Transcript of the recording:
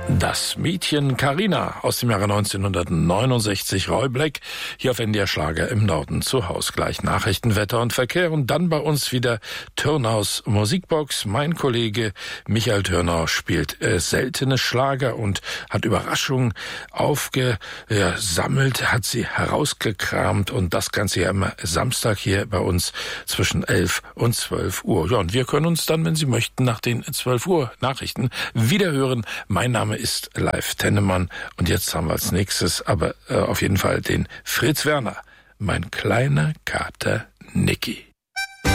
Das Mädchen Carina aus dem Jahre 1969, Roy Black, hier auf NDR Schlager im Norden zu Haus. Gleich Nachrichten, Wetter und Verkehr und dann bei uns wieder Thürnaus Musikbox. Mein Kollege Michael Thürnau spielt seltene Schlager und hat Überraschungen aufgesammelt, hat sie herausgekramt und das Ganze ja immer Samstag hier bei uns zwischen 11 und 12 Uhr. Ja, und wir können uns dann, wenn Sie möchten, nach den 12 Uhr Nachrichten wiederhören. Mein Name ist Leif Tennemann und jetzt haben wir als nächstes aber auf jeden Fall den Fritz Werner, mein kleiner Kater Niki.